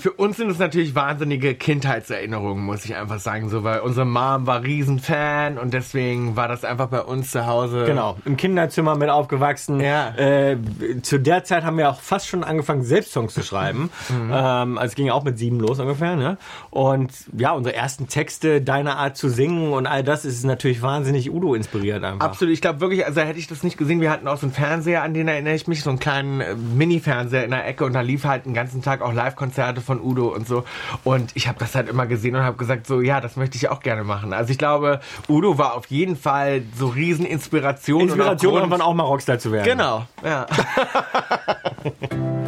für uns sind es natürlich wahnsinnige Kindheitserinnerungen, muss ich einfach sagen, so, weil unsere Mom war Riesenfan und deswegen war das einfach bei uns zu Hause. Genau, im Kinderzimmer mit aufgewachsen. Ja. Zu der Zeit haben wir auch fast schon angefangen, selbst Songs zu schreiben. Also es ging auch mit 7 los ungefähr, ne? Und ja, unsere ersten Texte, deine Art zu singen und all das ist natürlich wahnsinnig Udo inspiriert einfach. Absolut, ich glaube wirklich, also hätte ich das nicht gesehen, wir hatten auch so einen Fernseher, an den erinnere ich mich, so einen kleinen Mini-Fernseher in der Ecke und da lief halt den ganzen Tag auch Live-Konzerte von Udo und so und ich habe das halt immer gesehen und habe gesagt so, ja, das möchte ich auch gerne machen. Also ich glaube, Udo war auf jeden Fall so riesen Inspiration irgendwann auch mal Rockstar zu werden. Genau, ja.